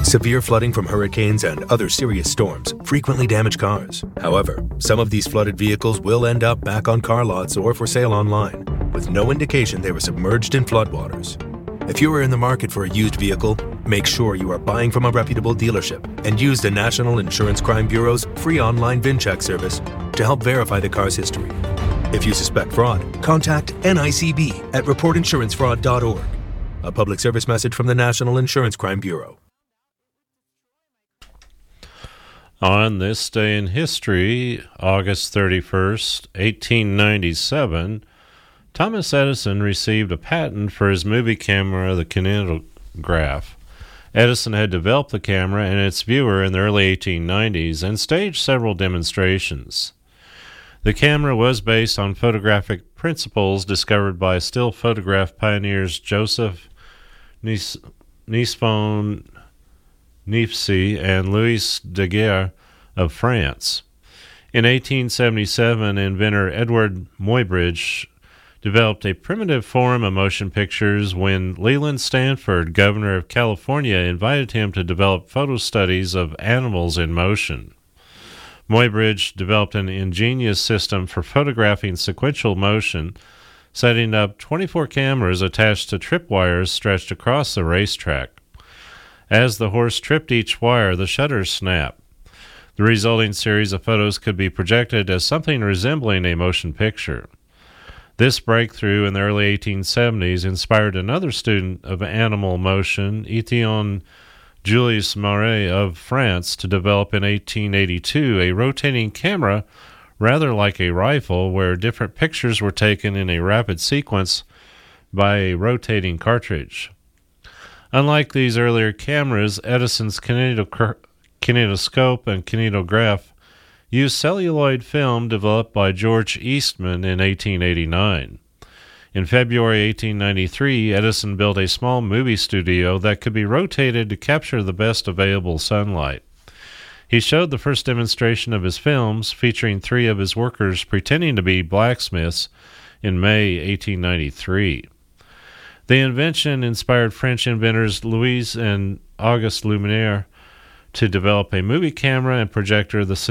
Severe flooding from hurricanes and other serious storms frequently damage cars. However, some of these flooded vehicles will end up back on car lots or for sale online, with no indication they were submerged in floodwaters. If you are in the market for a used vehicle, make sure you are buying from a reputable dealership and use the National Insurance Crime Bureau's free online VIN check service to help verify the car's history. If you suspect fraud, contact NICB at reportinsurancefraud.org. A public service message from the National Insurance Crime Bureau. On this day in history, August 31st, 1897, Thomas Edison received a patent for his movie camera, the kinetograph. Edison had developed the camera and its viewer in the early 1890s and staged several demonstrations. The camera was based on photographic principles discovered by still photograph pioneers Joseph Nispon Nifsi and Louis Daguerre of France. In 1877, inventor Edward Muybridge developed a primitive form of motion pictures when Leland Stanford, governor of California, invited him to develop photo studies of animals in motion. Muybridge developed an ingenious system for photographing sequential motion, setting up 24 cameras attached to tripwires stretched across the racetrack. As the horse tripped each wire, the shutters snapped. The resulting series of photos could be projected as something resembling a motion picture. This breakthrough in the early 1870s inspired another student of animal motion, Etienne Julius Marais of France, to develop in 1882 a rotating camera rather like a rifle where different pictures were taken in a rapid sequence by a rotating cartridge. Unlike these earlier cameras, Edison's kinetoscope and kinetograph used celluloid film developed by George Eastman in 1889. In February 1893, Edison built a small movie studio that could be rotated to capture the best available sunlight. He showed the first demonstration of his films, featuring 3 of his workers pretending to be blacksmiths, in May 1893. The invention inspired French inventors Louis and Auguste Lumière to develop a movie camera and projector, the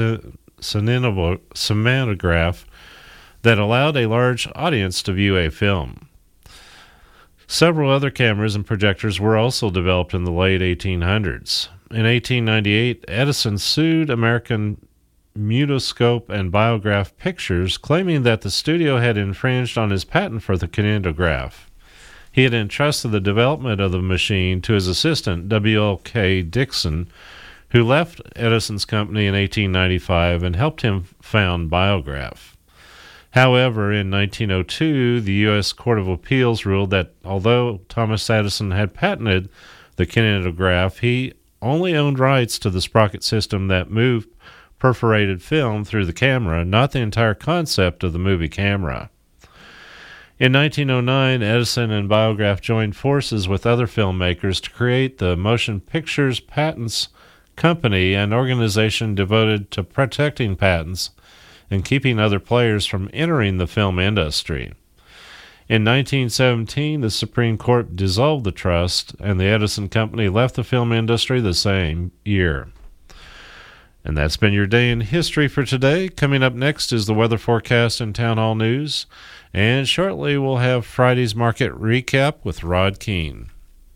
cinematograph, that allowed a large audience to view a film. Several other cameras and projectors were also developed in the late 1800s. In 1898, Edison sued American Mutoscope and Biograph Pictures, claiming that the studio had infringed on his patent for the kinetograph. He had entrusted the development of the machine to his assistant, W.L.K. Dixon, who left Edison's company in 1895 and helped him found Biograph. However, in 1902, the U.S. Court of Appeals ruled that although Thomas Edison had patented the kinetograph, he only owned rights to the sprocket system that moved perforated film through the camera, not the entire concept of the movie camera. In 1909, Edison and Biograph joined forces with other filmmakers to create the Motion Pictures Patents Company, an organization devoted to protecting patents and keeping other players from entering the film industry. In 1917, the Supreme Court dissolved the trust, and the Edison Company left the film industry the same year. And that's been your day in history for today. Coming up next is the weather forecast and town hall news. And shortly we'll have Friday's market recap with Rod Keene.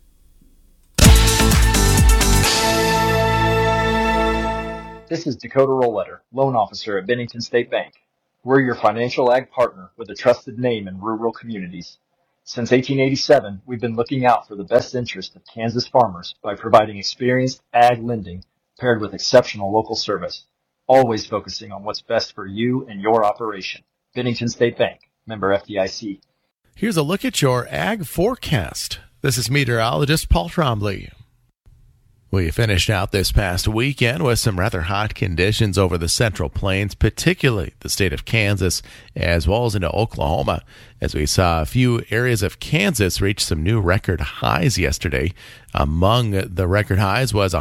This is Dakota Roletter, loan officer at Bennington State Bank. We're your financial ag partner with a trusted name in rural communities. Since 1887, we've been looking out for the best interest of Kansas farmers by providing experienced ag lending paired with exceptional local service, always focusing on what's best for you and your operation. Bennington State Bank, member FDIC. Here's a look at your ag forecast. This is meteorologist Paul Trombley. We finished out this past weekend with some rather hot conditions over the Central Plains, particularly the state of Kansas, as well as into Oklahoma, as we saw a few areas of Kansas reach some new record highs yesterday. Among the record highs was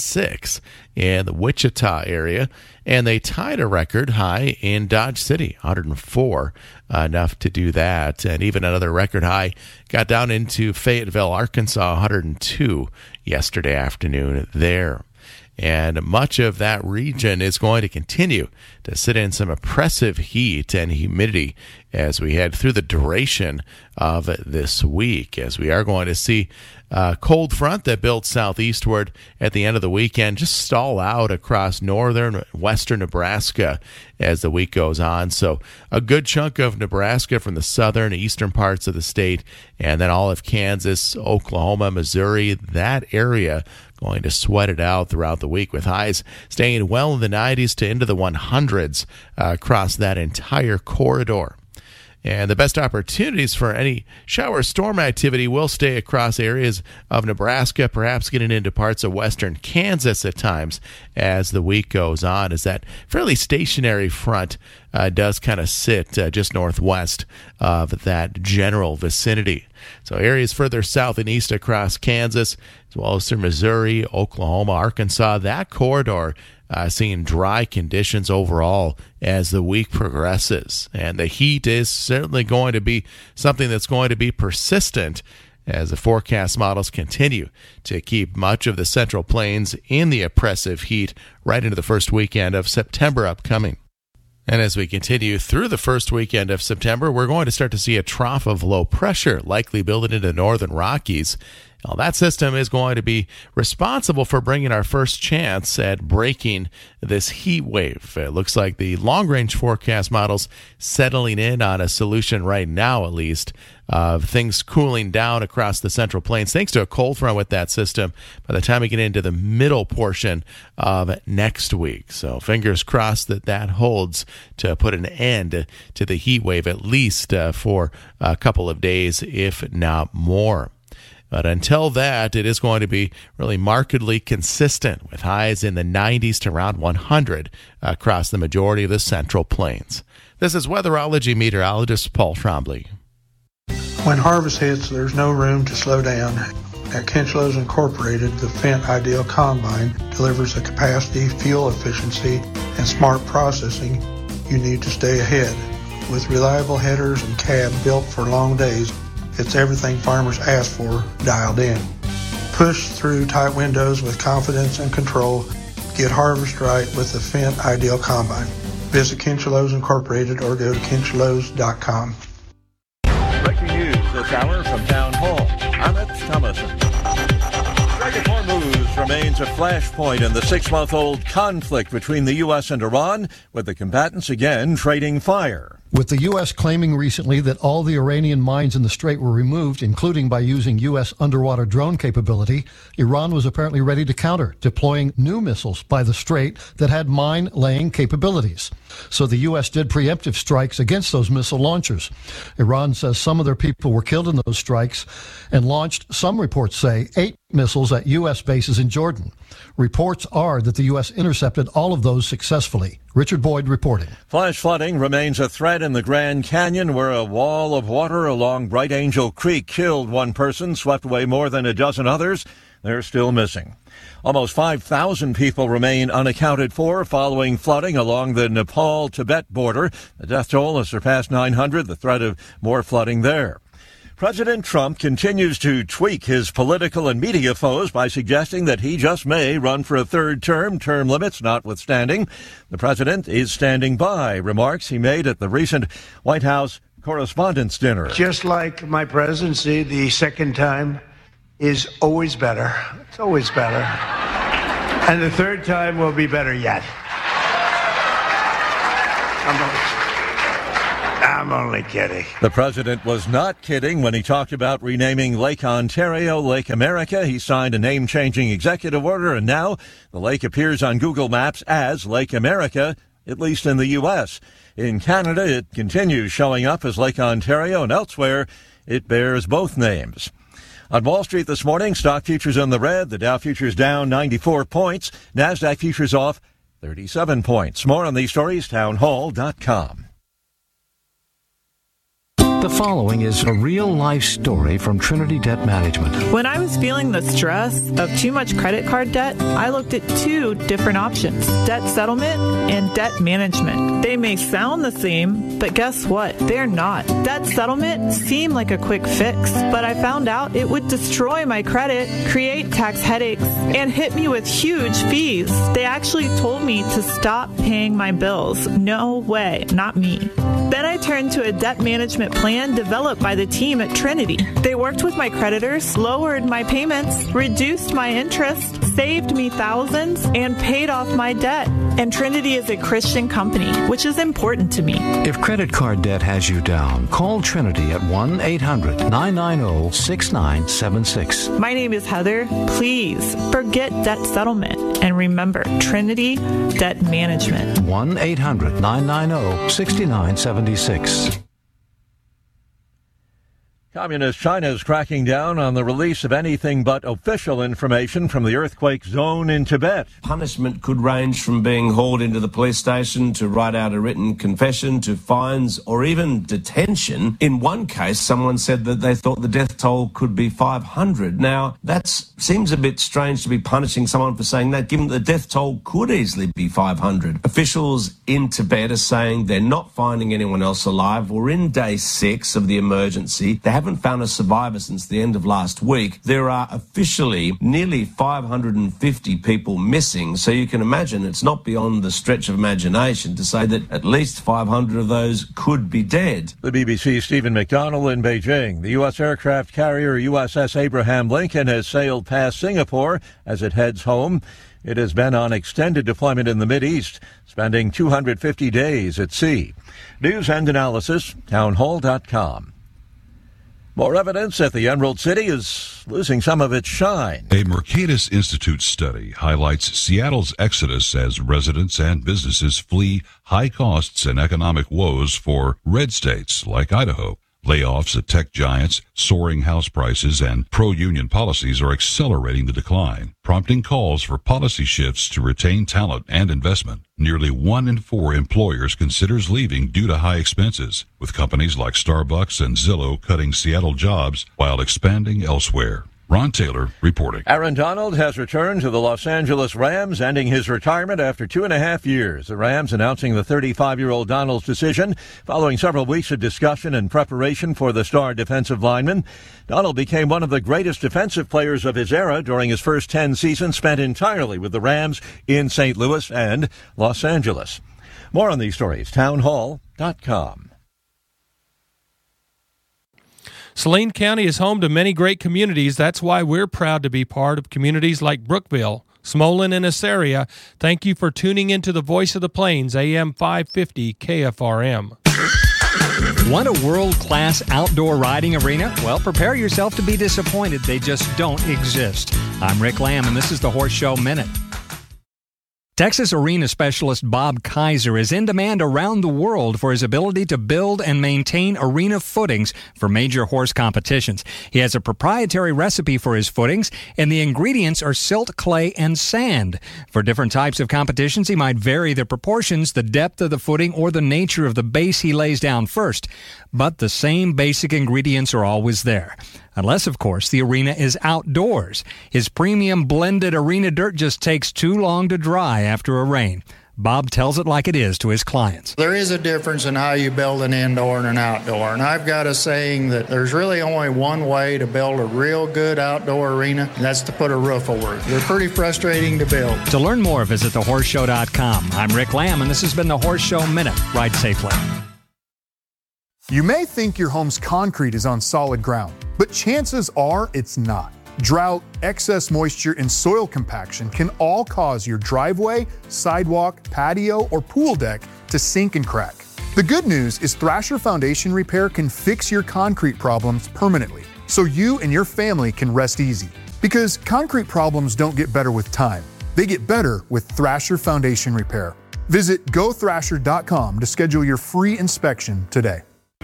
106 in the Wichita area, and they tied a record high in Dodge City, 104, enough to do that. And even another record high got down into Fayetteville, Arkansas, 102 yesterday afternoon there. And much of that region is going to continue to sit in some oppressive heat and humidity as we head through the duration of this week, as we are going to see a cold front that builds southeastward at the end of the weekend just stall out across northern western Nebraska as the week goes on. So a good chunk of Nebraska from the southern eastern parts of the state, and then all of Kansas, Oklahoma, Missouri, that area going to sweat it out throughout the week, with highs staying well in the 90s to into the 100s across that entire corridor. And the best opportunities for any shower storm activity will stay across areas of Nebraska, perhaps getting into parts of western Kansas at times as the week goes on, as that fairly stationary front does kind of sit just northwest of that general vicinity. So areas further south and east across Kansas, as well as through Missouri, Oklahoma, Arkansas, that corridor seeing dry conditions overall as the week progresses. And the heat is certainly going to be something that's going to be persistent as the forecast models continue to keep much of the Central Plains in the oppressive heat right into the first weekend of September upcoming. And as we continue through the first weekend of September, we're going to start to see a trough of low pressure likely building into the northern Rockies. Now, that system is going to be responsible for bringing our first chance at breaking this heat wave. It looks like the long-range forecast models settling in on a solution right now, at least, of things cooling down across the Central Plains thanks to a cold front with that system by the time we get into the middle portion of next week. So fingers crossed that that holds to put an end to the heat wave, at least for a couple of days, if not more. But until that, it is going to be really markedly consistent with highs in the 90s to around 100 across the majority of the Central Plains. This is weatherology meteorologist Paul Trombley. When harvest hits, there's no room to slow down. At Kinchlows Incorporated, the Fendt Ideal Combine delivers the capacity, fuel efficiency, and smart processing you need to stay ahead. With reliable headers and cab built for long days, it's everything farmers ask for dialed in. Push through tight windows with confidence and control. Get harvest right with the Fendt Ideal Combine. Visit Kinchlows Incorporated or go to kinchlows.com. Breaking news this hour from Town Hall. Amit Thomason. Dragon Hormuz remains a flashpoint in the 6-month-old conflict between the U.S. and Iran, with the combatants again trading fire. With the U.S. claiming recently that all the Iranian mines in the Strait were removed, including by using U.S. underwater drone capability, Iran was apparently ready to counter, deploying new missiles by the Strait that had mine-laying capabilities. So the U.S. did preemptive strikes against those missile launchers. Iran says some of their people were killed in those strikes and launched, some reports say, 8 missiles at U.S. bases in Jordan. Reports are that the U.S. intercepted all of those successfully. Richard Boyd reporting. Flash flooding remains a threat in the Grand Canyon, where a wall of water along Bright Angel Creek killed one person, swept away more than a dozen others. They're still missing. Almost 5,000 people remain unaccounted for following flooding along the Nepal-Tibet border. The death toll has surpassed 900, the threat of more flooding there. President Trump continues to tweak his political and media foes by suggesting that he just may run for a third term limits notwithstanding. The president is standing by remarks he made at the recent White House Correspondents' Dinner. Just like my presidency, the second time is always better. It's always better. And the third time will be better yet. I'm only kidding. The president was not kidding when he talked about renaming Lake Ontario Lake America. He signed a name-changing executive order, and now the lake appears on Google Maps as Lake America, at least in the U.S. In Canada, it continues showing up as Lake Ontario, and elsewhere, it bears both names. On Wall Street this morning, stock futures in the red. The Dow futures down 94 points. NASDAQ futures off 37 points. More on these stories, townhall.com. The following is a real-life story from Trinity Debt Management. When I was feeling the stress of too much credit card debt, I looked at two different options, debt settlement and debt management. They may sound the same, but guess what? They're not. Debt settlement seemed like a quick fix, but I found out it would destroy my credit, create tax headaches, and hit me with huge fees. They actually told me to stop paying my bills. No way, not me. Then I turned to a debt management plan developed by the team at Trinity. They worked with my creditors, lowered my payments, reduced my interest, saved me thousands, and paid off my debt. And Trinity is a Christian company, which is important to me. If credit card debt has you down, call Trinity at 1-800-990-6976. My name is Heather. Please forget debt settlement and remember Trinity Debt Management. 1-800-990-6976. Communist China is cracking down on the release of anything but official information from the earthquake zone in Tibet. Punishment could range from being hauled into the police station to write out a written confession to fines or even detention. In one case, someone said that they thought the death toll could be 500. Now, that seems a bit strange to be punishing someone for saying that, given that the death toll could easily be 500. Officials in Tibet are saying they're not finding anyone else alive. We're in day 6 of the emergency. They haven't found a survivor since the end of last week. There are officially nearly 550 people missing, so you can imagine it's not beyond the stretch of imagination to say that at least 500 of those could be dead. The BBC's Stephen McDonnell in Beijing. The U.S. aircraft carrier USS Abraham Lincoln has sailed past Singapore as it heads home. It has been on extended deployment in the Mideast, spending 250 days at sea. News and analysis, townhall.com. More evidence that the Emerald City is losing some of its shine. A Mercatus Institute study highlights Seattle's exodus as residents and businesses flee high costs and economic woes for red states like Idaho. Layoffs at tech giants, soaring house prices, and pro-union policies are accelerating the decline, prompting calls for policy shifts to retain talent and investment. Nearly 1 in 4 employers considers leaving due to high expenses, with companies like Starbucks and Zillow cutting Seattle jobs while expanding elsewhere. Ron Taylor reporting. Aaron Donald has returned to the Los Angeles Rams, ending his retirement after 2.5 years. The Rams announcing the 35-year-old Donald's decision following several weeks of discussion and preparation for the star defensive lineman. Donald became one of the greatest defensive players of his era during his first 10 seasons spent entirely with the Rams in St. Louis and Los Angeles. More on these stories, townhall.com. Saline County is home to many great communities. That's why we're proud to be part of communities like Brookville, Smolin, and Assaria. Thank you for tuning into the Voice of the Plains, AM 550 KFRM. Want a world-class outdoor riding arena? Well, prepare yourself to be disappointed. They just don't exist. I'm Rick Lamb, and this is the Horse Show Minute. Texas arena specialist Bob Kaiser is in demand around the world for his ability to build and maintain arena footings for major horse competitions. He has a proprietary recipe for his footings, and the ingredients are silt, clay, and sand. For different types of competitions, he might vary the proportions, the depth of the footing, or the nature of the base he lays down first. But the same basic ingredients are always there. Unless, of course, the arena is outdoors. His premium blended arena dirt just takes too long to dry after a rain. Bob tells it like it is to his clients. There is a difference in how you build an indoor and an outdoor. And I've got a saying that there's really only one way to build a real good outdoor arena, and that's to put a roof over it. They're pretty frustrating to build. To learn more, visit thehorseshow.com. I'm Rick Lamb, and this has been the Horse Show Minute. Ride safely. You may think your home's concrete is on solid ground, but chances are it's not. Drought, excess moisture, and soil compaction can all cause your driveway, sidewalk, patio, or pool deck to sink and crack. The good news is Thrasher Foundation Repair can fix your concrete problems permanently, so you and your family can rest easy. Because concrete problems don't get better with time. They get better with Thrasher Foundation Repair. Visit gothrasher.com to schedule your free inspection today.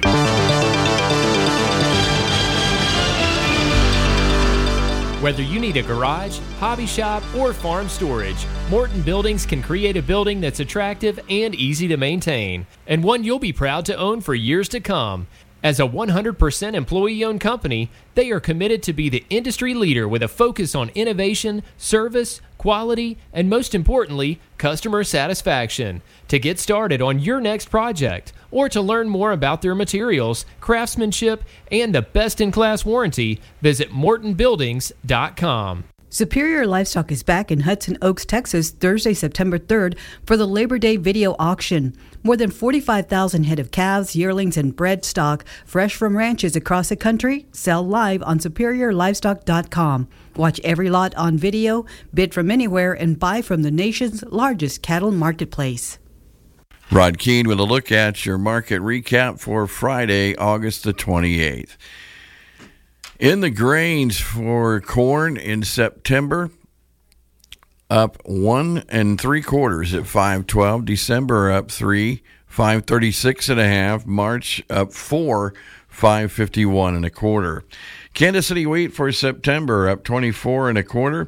Whether you need a garage, hobby shop, or farm storage, Morton Buildings can create a building that's attractive and easy to maintain, and one you'll be proud to own for years to come. As a 100% employee-owned company, they are committed to be the industry leader with a focus on innovation, service, quality, and most importantly, customer satisfaction. To get started on your next project, or to learn more about their materials, craftsmanship, and the best-in-class warranty, visit MortonBuildings.com. Superior Livestock is back in Hudson Oaks, Texas, Thursday, September 3rd for the Labor Day video auction. More than 45,000 head of calves, yearlings, and bred stock, fresh from ranches across the country, sell live on SuperiorLivestock.com. Watch every lot on video, bid from anywhere, and buy from the nation's largest cattle marketplace. Rod Keene with a look at your market recap for Friday, August the 28th. In the grains for corn in September, up 1 3/4 at 5.12. December up 3, 5.36 1/2. March up 4, 5.51 1/4. Kansas City wheat for September up 24 1/4,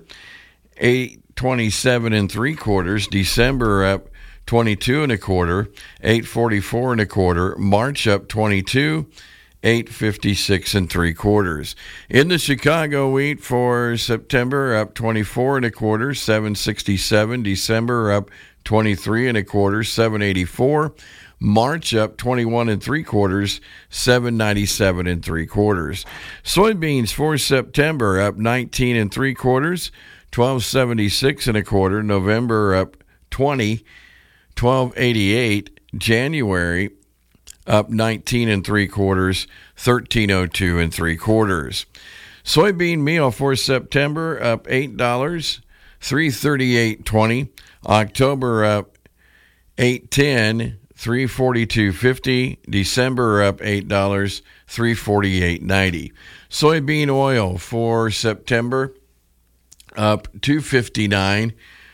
8.27 3/4. December up 22 1/4, 8.44 1/4. March up 22. 8.56 3/4. In the Chicago wheat for September up 24 1/4, 7.67. December up 23 1/4, 7.84. March up 21 3/4, 7.97 3/4. Soybeans for September up 19 3/4, 12.76 1/4. November up 20, 12.88. January up 19 3/4, 13.02 3/4. Soybean meal for September up $8, 338.20. October up $8.10, 342.50. December up $8, 348.90. Soybean oil for September up $2.59,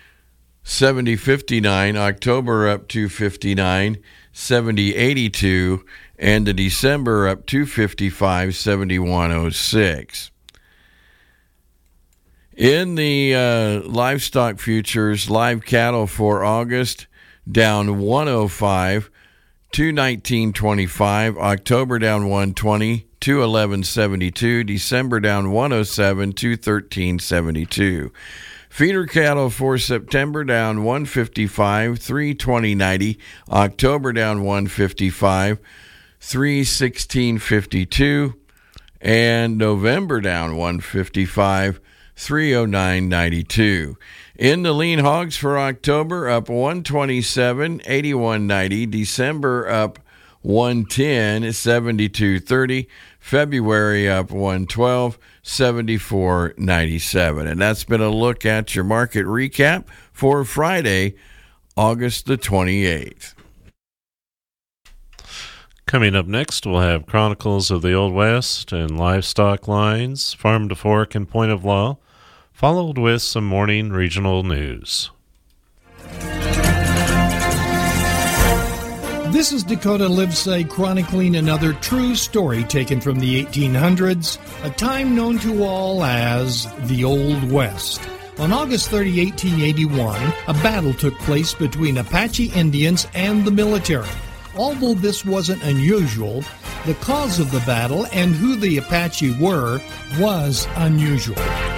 70.59. October up $2.59, 70.82, and the December up 255, 71.06. In the livestock futures, live cattle for August down 105, 219.25. October down 120, 211.72. December down 107, 213.72. Feeder cattle for September down 155, 320.90. October down 155, 316.52. And November down 155, 309.92. In the lean hogs for October, up 127, 81.90. December up 110, 72.30. February up 112, 74.97. And that's been a look at your market recap for Friday, August the 28th. Coming up next, we'll have Chronicles of the Old West and Livestock Lines, Farm to Fork and Point of Law, followed with some morning regional news. This is Dakota Livesay chronicling another true story taken from the 1800s, a time known to all as the Old West. On August 30, 1881, a battle took place between Apache Indians and the military. Although this wasn't unusual, the cause of the battle and who the Apache were was unusual.